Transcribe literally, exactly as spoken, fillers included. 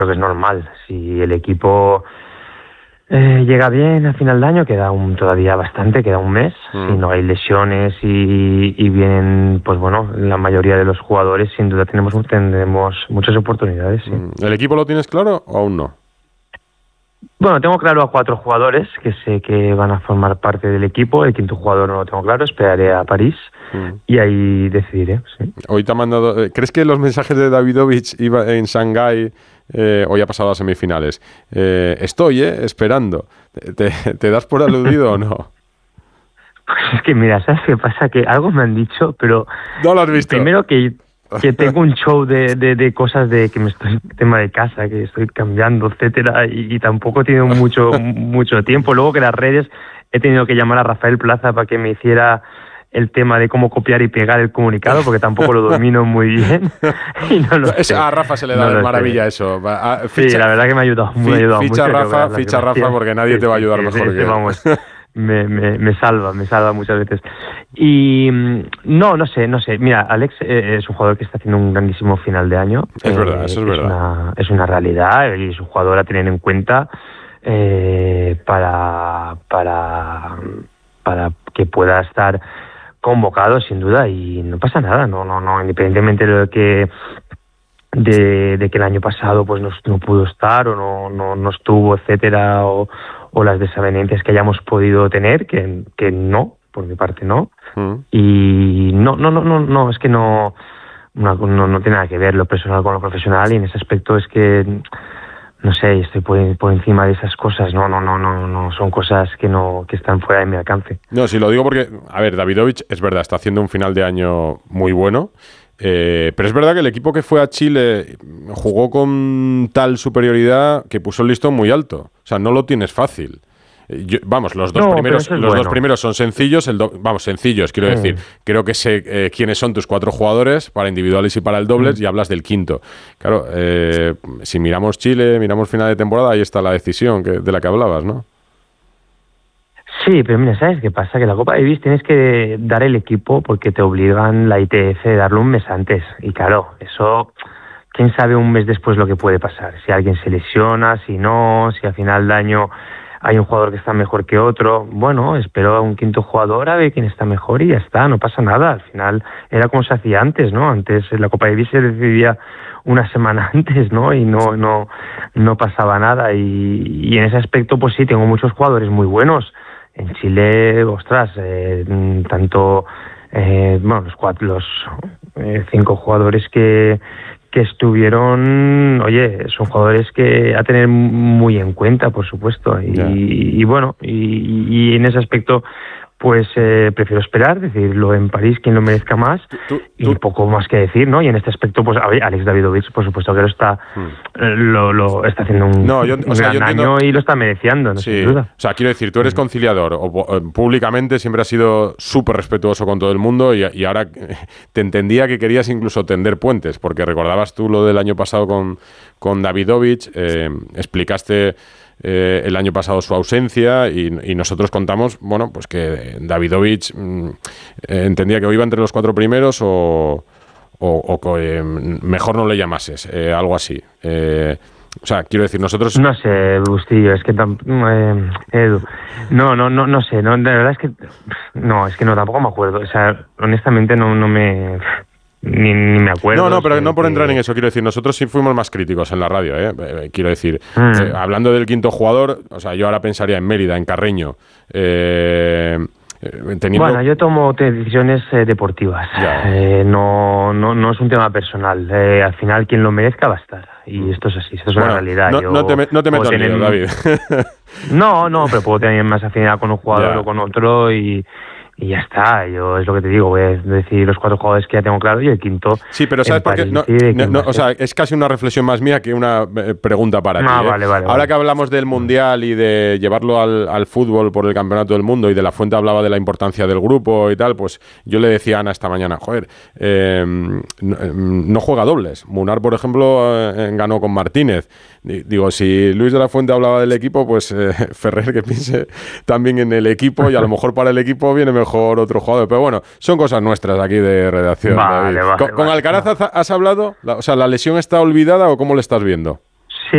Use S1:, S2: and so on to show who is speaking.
S1: creo que es normal. Si el equipo eh, llega bien a final de año, queda un, todavía bastante, queda un mes. Mm. Si no hay lesiones y, y vienen, pues bueno, la mayoría de los jugadores, sin duda tenemos, tendremos muchas oportunidades. Sí.
S2: ¿El equipo lo tienes claro o aún no?
S1: Bueno, tengo claro a cuatro jugadores que sé que van a formar parte del equipo. El quinto jugador no lo tengo claro, esperaré a París mm. y ahí decidiré. Sí.
S2: Hoy te ha mandado. ¿Crees que los mensajes de Davidovich iba en Shanghái eh, hoy ha pasado a semifinales? Eh, estoy, eh, esperando. ¿Te, te das por aludido o no?
S1: Pues es que mira, ¿sabes qué pasa? Que algo me han dicho, pero
S2: no lo has visto.
S1: Primero que que tengo un show de, de, de cosas de que me estoy tema de casa, que estoy cambiando, etcétera, y, y tampoco he tenido mucho mucho tiempo. Luego que las redes he tenido que llamar a Rafael Plaza para que me hiciera el tema de cómo copiar y pegar el comunicado, porque tampoco lo domino muy bien. Y no lo
S2: es, a Rafa se le da no de maravilla sé. Eso. A,
S1: ficha, sí, la verdad que me ha ayudado, me ha ayudado
S2: ficha
S1: mucho.
S2: Rafa, ficha Rafa, porque nadie sí, te va a ayudar sí, mejor
S1: sí,
S2: que él.
S1: Vamos. Me, me, me salva, me salva muchas veces. Y no, no sé, no sé. Mira, Alex eh, es un jugador que está haciendo un grandísimo final de año.
S2: Es
S1: eh,
S2: verdad, eso es,
S1: es
S2: verdad.
S1: Una, es una realidad y es un jugador a tener en cuenta eh, para, para, para que pueda estar convocado, sin duda, y no pasa nada, no, no, no, independientemente de lo que de, de que el año pasado pues no, no pudo estar o no, no, no estuvo, etcétera, o o las desavenencias que hayamos podido tener, que, que no, por mi parte no. Mm. Y no, no, no, no, no, es que no, no, no, no tiene nada que ver lo personal con lo profesional, y en ese aspecto es que, no sé, estoy por, por encima de esas cosas, no, no, no, no, no, son cosas que no, que están fuera de mi alcance.
S2: No, sí, lo digo porque, a ver, Davidovich, es verdad, está haciendo un final de año muy bueno. Eh, pero es verdad que el equipo que fue a Chile jugó con tal superioridad que puso el listón muy alto. O sea, no lo tienes fácil. Yo, vamos, los dos
S1: no,
S2: primeros los
S1: bueno.
S2: dos primeros son sencillos, el do, vamos, sencillos, quiero mm. decir. Creo que sé eh, quiénes son tus cuatro jugadores para individuales y para el dobles mm. y hablas del quinto. Claro, eh, si miramos Chile, miramos final de temporada, ahí está la decisión que, de la que hablabas, ¿no?
S1: Sí, pero mira, ¿sabes qué pasa? Que la Copa Davis tienes que dar el equipo porque te obligan la I T F a darlo un mes antes. Y claro, eso, quién sabe un mes después lo que puede pasar. Si alguien se lesiona, si no, si al final del año hay un jugador que está mejor que otro. Bueno, espero a un quinto jugador a ver quién está mejor y ya está, no pasa nada. Al final era como se hacía antes, ¿no? Antes la Copa Davis se decidía una semana antes, ¿no? Y no, no, no pasaba nada. Y, y en ese aspecto, pues sí, tengo muchos jugadores muy buenos. En Chile, ostras, eh, tanto, eh, bueno, los cuatro, los eh, cinco jugadores que, que estuvieron, oye, son jugadores que a tener muy en cuenta, por supuesto. Y, yeah. y, y bueno, y, y en ese aspecto, pues eh, prefiero esperar, decirlo en París, quien lo merezca más, ¿Tú, tú, y poco más que decir, ¿no? Y en este aspecto, pues Alex Davidovich, por supuesto que lo está hmm. lo, lo está haciendo un,
S2: no, yo,
S1: un
S2: o sea,
S1: gran
S2: yo entiendo,
S1: año y lo está mereciendo, no
S2: sí,
S1: sin duda.
S2: O sea, quiero decir, tú eres conciliador, o, o, públicamente siempre has sido súper respetuoso con todo el mundo y, y ahora te entendía que querías incluso tender puentes, porque recordabas tú lo del año pasado con, con Davidovich, eh, explicaste Eh, el año pasado su ausencia y, y nosotros contamos, bueno, pues que Davidovich mm, eh, entendía que o iba entre los cuatro primeros o, o, o eh, mejor no le llamases, eh, algo así. Eh, o sea, quiero decir, nosotros...
S1: No sé, Bustillo, es que... Eh, Edu, no, no, no, no sé, no, de verdad es que... No, es que no, tampoco me acuerdo, o sea, honestamente no, no me... Ni, ni me acuerdo.
S2: No, no, pero no por
S1: que...
S2: entrar en eso, quiero decir, nosotros sí fuimos más críticos en la radio, ¿eh? Eh, quiero decir, mm. eh, hablando del quinto jugador, o sea, yo ahora pensaría en Mérida, en Carreño, eh, teniendo...
S1: Bueno, yo tomo decisiones eh, deportivas, eh, no, no, no es un tema personal, eh, al final quien lo merezca va a estar, y esto es así, esto es
S2: bueno,
S1: una realidad.
S2: No,
S1: yo
S2: no te, me, no te metas
S1: tener...
S2: lío, David.
S1: No, no, pero puedo tener más afinidad con un jugador ya. o con otro y... Y ya está, yo es lo que te digo, voy a decir los cuatro jugadores que ya tengo claro y el quinto.
S2: Sí, pero ¿sabes por qué? No, no, no, o sea, es casi una reflexión más mía que una eh, pregunta para
S1: no,
S2: ti.
S1: Ah,
S2: ¿eh?
S1: vale, vale,
S2: Ahora
S1: vale.
S2: que hablamos del Mundial y de llevarlo al, al fútbol por el Campeonato del Mundo y de la Fuente hablaba de la importancia del grupo y tal, pues yo le decía a Ana esta mañana, joder, eh, no, no juega dobles. Munar, por ejemplo, eh, ganó con Martínez. Digo, si Luis de la Fuente hablaba del equipo, pues eh, Ferrer que piense también en el equipo y a lo mejor para el equipo viene mejor otro jugador. Pero bueno, son cosas nuestras aquí de redacción.
S1: Vale, vale,
S2: ¿Con,
S1: vale,
S2: ¿Con Alcaraz
S1: vale.
S2: has hablado? La, o sea, ¿la lesión está olvidada o cómo le estás viendo?